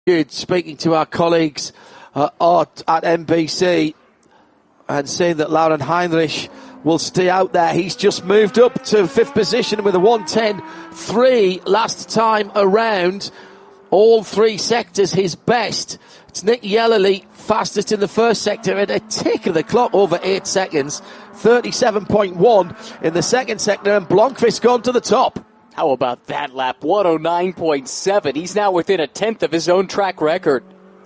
Speaking to our colleagues at NBC and saying that Lauren Heinrich will stay out there. He's just moved up to fifth position with a 1:10.3 last time around. All three sectors his best. It's Nick Yellerly, fastest in the first sector at a tick of the clock, over 8 seconds. 37.1 in the second sector, and Blomqvist gone to the top. How about that lap? 109.7. He's now within a tenth of his own track record.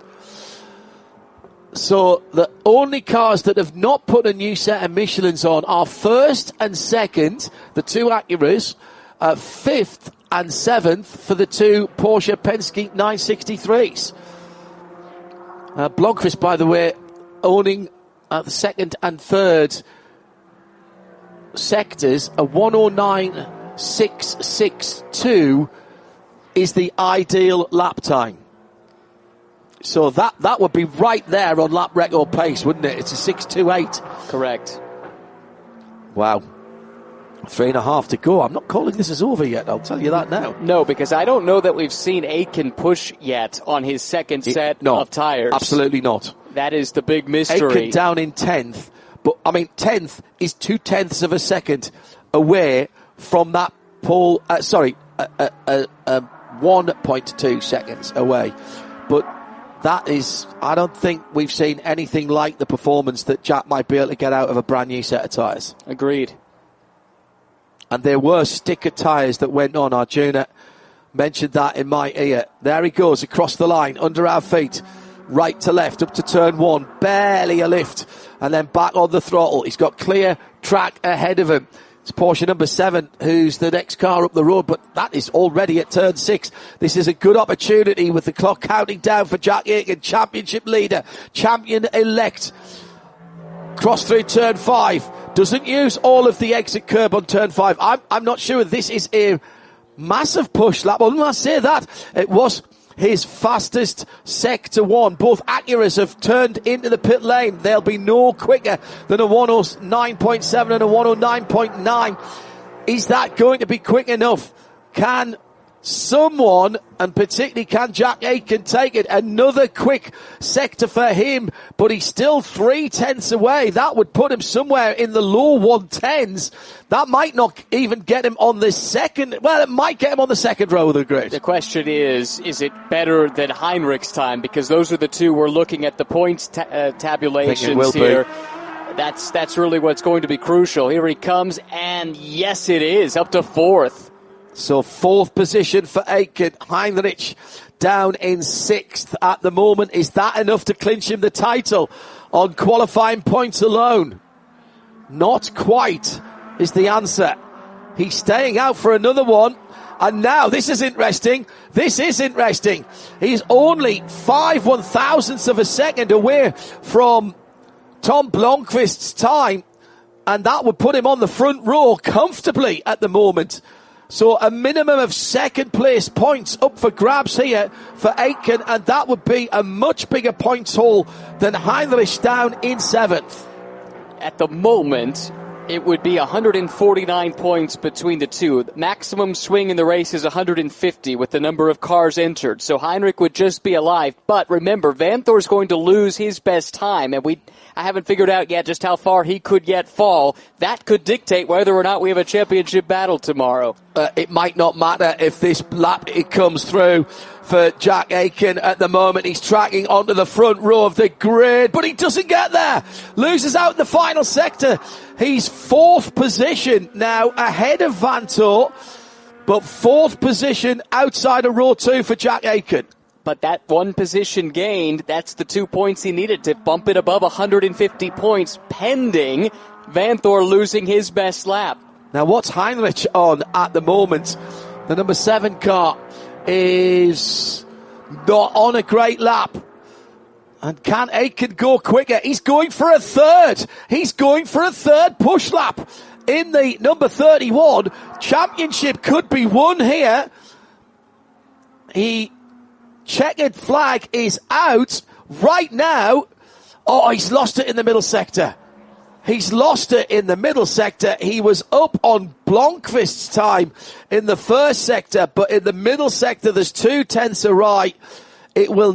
So the only cars that have not put a new set of Michelins on are first and second, the two Acuras, fifth and seventh for the two Porsche Penske 963s. Blomqvist, by the way, owning the second and third sectors, a 109.662 is the ideal lap time. So that would be right there on lap record pace, wouldn't it? It's a 6.28. Correct. Wow. 3.5 to go. I'm not calling this as over yet, I'll tell you that now. No, because I don't know that we've seen Aitken push yet on his second set of tires. Absolutely not. That is the big mystery. Aitken down in 10th. But, 10th is 0.2 of a second away from that pole. 1.2 seconds away. But that is, I don't think we've seen anything like the performance that Jack might be able to get out of a brand new set of tyres. Agreed. And there were sticker tyres that went on. Arjuna mentioned that in my ear. There he goes across the line, under our feet, right to left, up to turn one, barely a lift, and then back on the throttle. He's got clear track ahead of him. It's Porsche number 7, who's the next car up the road, but that is already at turn 6. This is a good opportunity with the clock counting down for Jack Aitken, championship leader, champion-elect. Cross through turn 5. Doesn't use all of the exit curb on turn 5. I'm not sure this is a massive push lap. Well, when I say that, it was his fastest sector one. Both Acuras have turned into the pit lane. They'll be no quicker than a 109.7 and a 109.9. Is that going to be quick enough? Can someone, and particularly can Jack Aitken, take it? Another quick sector for him, but he's still 0.3 away. That would put him somewhere in the low 110s. That might not even get him on the second. Well, it might get him on the second row of the grid. The question is it better than Heinrich's time? Because those are the two we're looking at the points tabulations here. That's really what's going to be crucial. Here he comes, and yes, it is, up to 4th. So 4th position for Aitken. Heinrich down in 6th at the moment. Is that enough to clinch him the title on qualifying points alone? Not quite is the answer. He's staying out for another one. And now, this is interesting. He's only 5/1000ths of a second away from Tom Blomqvist's time. And that would put him on the front row comfortably at the moment. So a minimum of second place points up for grabs here for Aitken, and that would be a much bigger points haul than Heinrich down in 7th. At the moment, it would be 149 points between the two. The maximum swing in the race is 150 with the number of cars entered. So Heinrich would just be alive. But remember, Vanthor's going to lose his best time, and I haven't figured out yet just how far he could yet fall. That could dictate whether or not we have a championship battle tomorrow. It might not matter if this lap it comes through for Jack Aitken at the moment. He's tracking onto the front row of the grid, but he doesn't get there. Loses out in the final sector. He's 4th position now, ahead of Vanthoor, but 4th position outside of row 2 for Jack Aitken. But that one position gained, that's the 2 points he needed to bump it above 150 points, pending Vanthoor losing his best lap. Now, what's Heinrich on at the moment? The number 7 car is not on a great lap. And can Aitken go quicker? He's going for a third. Push lap in the number 31. Championship could be won here. Checkered flag is out right now. Oh, he's lost it in the middle sector. He was up on Blomqvist's time in the first sector, but in the middle sector, there's 0.2 right. It will